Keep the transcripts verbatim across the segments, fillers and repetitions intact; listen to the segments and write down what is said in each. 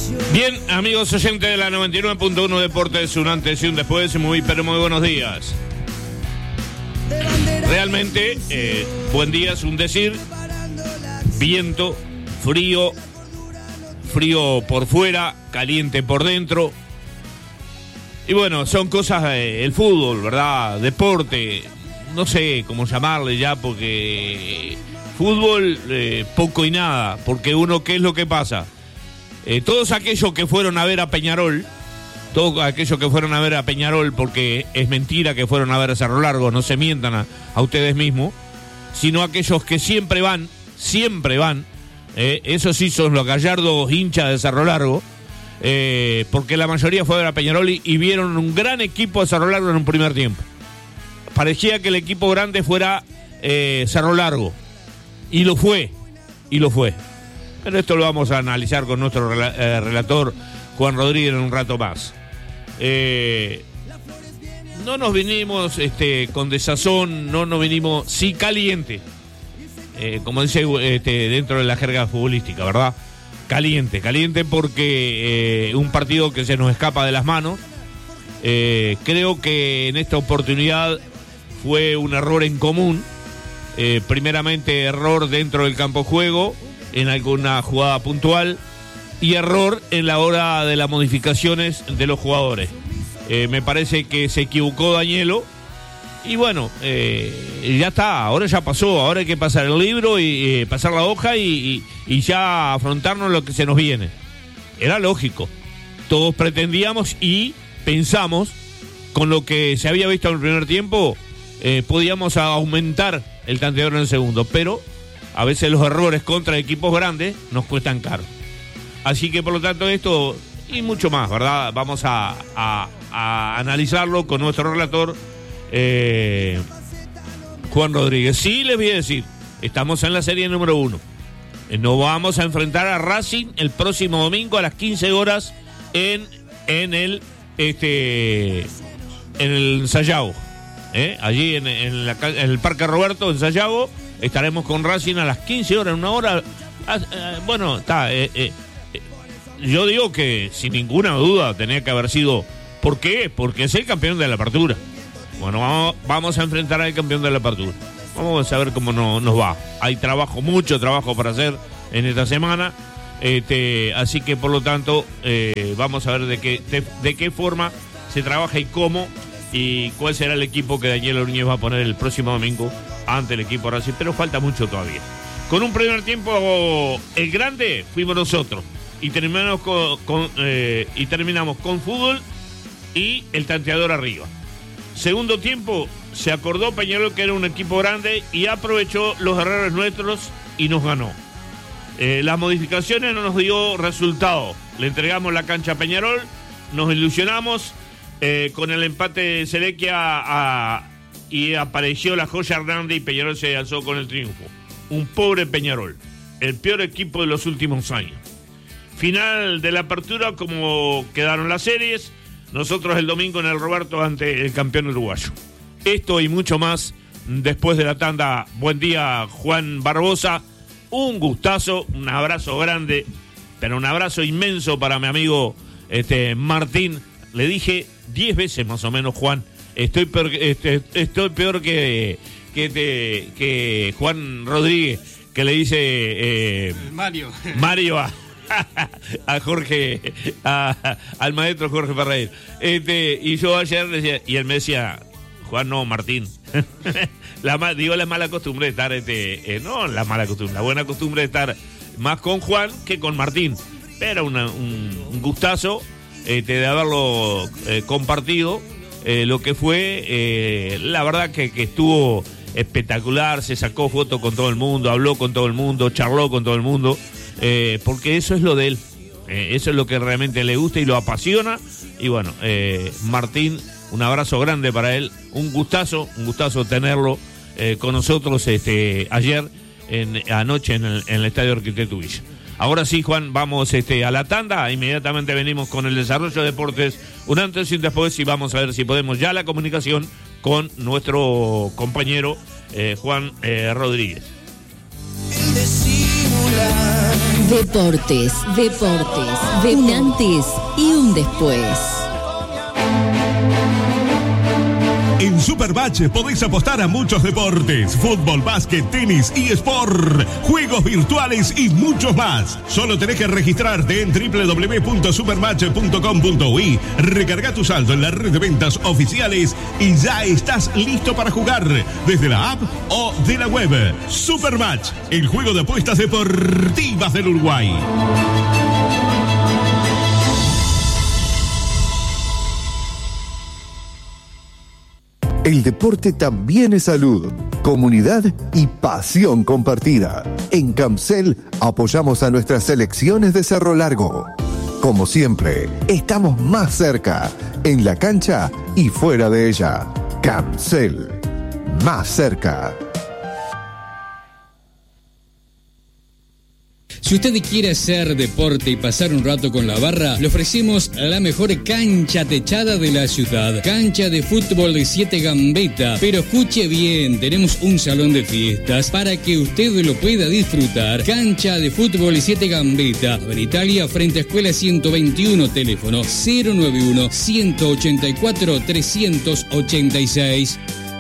Bien, amigos oyentes de la noventa y nueve punto uno Deportes, un antes y un después, muy pero muy buenos días. Realmente, eh, buen día es un decir, viento, frío, frío por fuera, caliente por dentro. Y bueno, son cosas, eh, el fútbol, ¿verdad? Deporte, no sé cómo llamarle ya, porque fútbol eh, poco y nada, porque uno, ¿qué es lo que pasa? Eh, todos aquellos que fueron a ver a Peñarol, todos aquellos que fueron a ver a Peñarol, porque es mentira que fueron a ver a Cerro Largo, no se mientan a, a ustedes mismos, sino aquellos que siempre van, siempre van, eh, esos sí son los gallardos hinchas de Cerro Largo, eh, porque la mayoría fue a ver a Peñarol y, y vieron un gran equipo de Cerro Largo en un primer tiempo. Parecía que el equipo grande fuera eh, Cerro Largo, y lo fue, y lo fue. Pero esto lo vamos a analizar con nuestro rela- eh, relator Juan Rodríguez en un rato más. Eh, no nos vinimos este, con desazón, no nos vinimos, sí caliente, eh, como dice este, dentro de la jerga futbolística, ¿verdad? Caliente, caliente porque eh, un partido que se nos escapa de las manos. Eh, creo que en esta oportunidad fue un error en común. Eh, primeramente error dentro del campo de juego, en alguna jugada puntual, y error en la hora de las modificaciones de los jugadores. Eh, me parece que se equivocó Dañelo, y bueno, eh, ya está, ahora ya pasó, ahora hay que pasar el libro y eh, pasar la hoja y, y, y ya afrontarnos lo que se nos viene. Era lógico, todos pretendíamos y pensamos, con lo que se había visto en el primer tiempo, eh, podíamos aumentar el tanteador en el segundo, pero a veces los errores contra equipos grandes nos cuestan caro. Así que por lo tanto esto y mucho más, ¿verdad? Vamos a, a, a analizarlo con nuestro relator eh, Juan Rodríguez. Sí, les voy a decir, estamos en la serie número uno. Eh, nos vamos a enfrentar a Racing el próximo domingo a las quince horas en, en el este en el Sayago. ¿eh? Allí en, en, la, en el Parque Roberto, en Sayago. Estaremos con Racing a las quince horas, en una hora. Ah, eh, bueno, está. Eh, eh, yo digo que sin ninguna duda tenía que haber sido. ¿Por qué? Porque es el campeón de la apertura. Bueno, vamos, vamos a enfrentar al campeón de la apertura. Vamos a ver cómo no, nos va. Hay trabajo, mucho trabajo para hacer en esta semana. Este, así que por lo tanto, eh, vamos a ver de qué, de, de qué forma se trabaja y cómo. Y cuál será el equipo que Daniel Núñez va a poner el próximo domingo ante el equipo Racing, pero falta mucho todavía. Con un primer tiempo, el grande fuimos nosotros, y terminamos con, con, eh, y terminamos con fútbol y el tanteador arriba. Segundo tiempo, se acordó Peñarol que era un equipo grande y aprovechó los errores nuestros y nos ganó. Eh, las modificaciones no nos dio resultado. Le entregamos la cancha a Peñarol, nos ilusionamos eh, con el empate de Selequia a... y apareció la joya Hernández y Peñarol se alzó con el triunfo. Un pobre Peñarol, el peor equipo de los últimos años. Final de la apertura, como quedaron las series, nosotros el domingo en el Roberto ante el campeón uruguayo. Esto y mucho más después de la tanda. Buen día, Juan Barbosa, un gustazo, un abrazo grande, pero un abrazo inmenso para mi amigo este, Martín. Le dije diez veces más o menos, Juan, Estoy peor, este, estoy peor que, que, te, que Juan Rodríguez, que le dice eh, Mario Mario a, a Jorge, a, al maestro Jorge Ferreira. Este, y yo ayer decía, y él me decía, Juan, no, Martín. la, digo la mala costumbre de estar, este, eh, no la mala costumbre, la buena costumbre de estar más con Juan que con Martín. Pero una, un, un gustazo este, de haberlo eh, compartido. Eh, lo que fue, eh, la verdad que, que estuvo espectacular, se sacó fotos con todo el mundo, habló con todo el mundo, charló con todo el mundo, eh, porque eso es lo de él, eh, eso es lo que realmente le gusta y lo apasiona. Y bueno, eh, Martín, un abrazo grande para él, un gustazo, un gustazo tenerlo eh, con nosotros este, ayer, en, anoche en el, en el Estadio Arquitecto Villa. Ahora sí, Juan, vamos este, a la tanda. Inmediatamente venimos con el desarrollo de deportes, un antes y un después, y vamos a ver si podemos ya la comunicación con nuestro compañero eh, Juan eh, Rodríguez. El de simular Deportes, deportes, de un antes y un después. En Supermatch podéis apostar a muchos deportes: fútbol, básquet, tenis, eSport, juegos virtuales y muchos más. Solo tenés que registrarte en doble u doble u doble u punto supermatch punto com punto uy, recarga tu saldo en la red de ventas oficiales y ya estás listo para jugar desde la app o de la web. Supermatch, el juego de apuestas deportivas del Uruguay. El deporte también es salud, comunidad y pasión compartida. En Camcel apoyamos a nuestras selecciones de Cerro Largo. Como siempre, estamos más cerca, en la cancha y fuera de ella. Camcel, más cerca. Si usted quiere hacer deporte y pasar un rato con la barra, le ofrecemos la mejor cancha techada de la ciudad. Cancha de fútbol de siete Gambetta. Pero escuche bien, tenemos un salón de fiestas para que usted lo pueda disfrutar. Cancha de fútbol de siete Gambetta. En Italia, frente a Escuela ciento veintiuno, teléfono cero nueve uno, ciento ochenta y cuatro, trescientos ochenta y seis.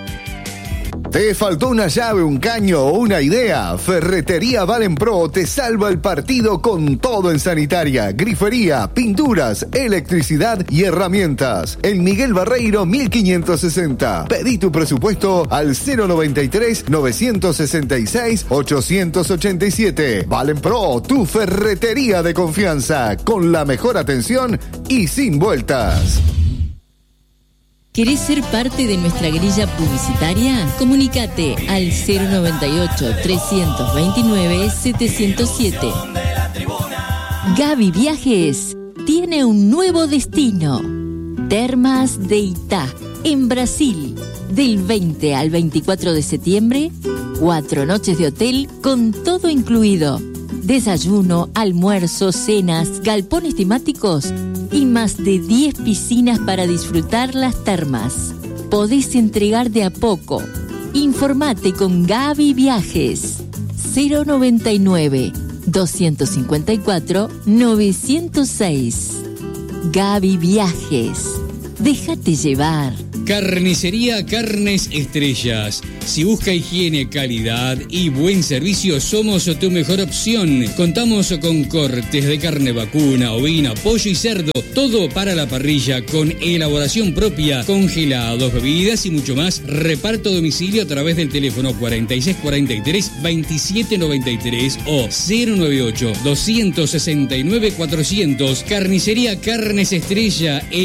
¿Te faltó una llave, un caño o una idea? Ferretería Valenpro te salva el partido con todo en sanitaria, grifería, pinturas, electricidad y herramientas. En Miguel Barreiro mil quinientos sesenta. Pedí tu presupuesto al cero noventa y tres, novecientos sesenta y seis, ochocientos ochenta y siete. Valenpro, tu ferretería de confianza, con la mejor atención y sin vueltas. ¿Querés ser parte de nuestra grilla publicitaria? Comunicate al cero noventa y ocho, trescientos veintinueve, setecientos siete. Gaby Viajes tiene un nuevo destino. Termas de Itá, en Brasil. Del veinte al veinticuatro de septiembre, cuatro noches de hotel con todo incluido. Desayuno, almuerzo, cenas, galpones temáticos y más de diez piscinas para disfrutar las termas. Podés entregar de a poco. Informate con Gaby Viajes. cero noventa y nueve, doscientos cincuenta y cuatro, novecientos seis. Gaby Viajes. Déjate llevar. Carnicería Carnes Estrellas. Si busca higiene, calidad y buen servicio, somos tu mejor opción. Contamos con cortes de carne vacuna, ovina, pollo y cerdo. Todo para la parrilla con elaboración propia, congelados, bebidas y mucho más. Reparto a domicilio a través del teléfono cuarenta y seis cuarenta y tres, veintisiete noventa y tres o cero noventa y ocho, doscientos sesenta y nueve, cuatrocientos. Carnicería Carnes Estrella.